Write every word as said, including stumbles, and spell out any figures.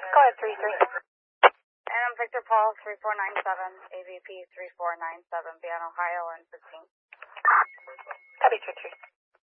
Go ahead, three three. And I'm Victor Paul, three four nine seven, A V P three four nine seven, Beyond Ohio, and fifteen. Copy, three three.